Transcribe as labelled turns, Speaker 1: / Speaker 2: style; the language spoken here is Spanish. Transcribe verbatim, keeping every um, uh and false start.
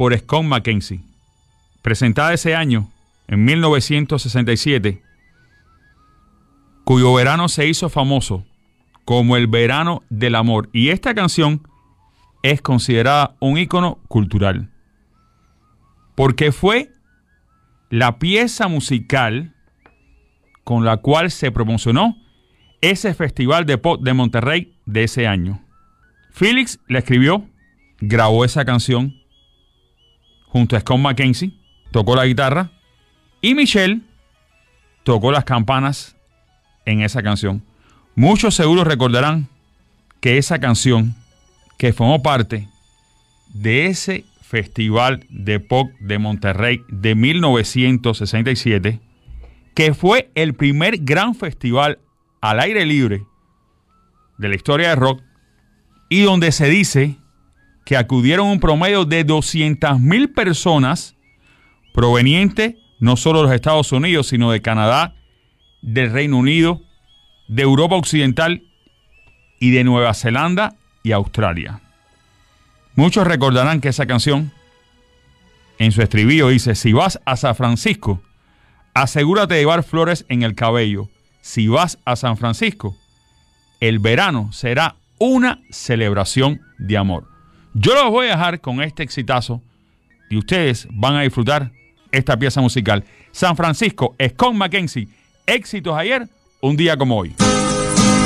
Speaker 1: por Scott McKenzie, presentada ese año, en mil novecientos sesenta y siete, cuyo verano se hizo famoso como el verano del amor. Y esta canción es considerada un ícono cultural, porque fue la pieza musical con la cual se promocionó ese festival de pop de Monterrey de ese año. Felix la escribió, grabó esa canción junto a Scott McKenzie, tocó la guitarra, y Michelle tocó las campanas en esa canción. Muchos seguro recordarán que esa canción, que formó parte de ese festival de pop de Monterrey de mil novecientos sesenta y siete, que fue el primer gran festival al aire libre de la historia del rock, y donde se dice que acudieron un promedio de doscientas mil personas provenientes no solo de los Estados Unidos, sino de Canadá, del Reino Unido, de Europa Occidental y de Nueva Zelanda y Australia. Muchos recordarán que esa canción, en su estribillo, dice: si vas a San Francisco, asegúrate de llevar flores en el cabello. Si vas a San Francisco, el verano será una celebración de amor. Yo los voy a dejar con este exitazo y ustedes van a disfrutar esta pieza musical. San Francisco, Scott McKenzie, éxitos ayer, un día como hoy.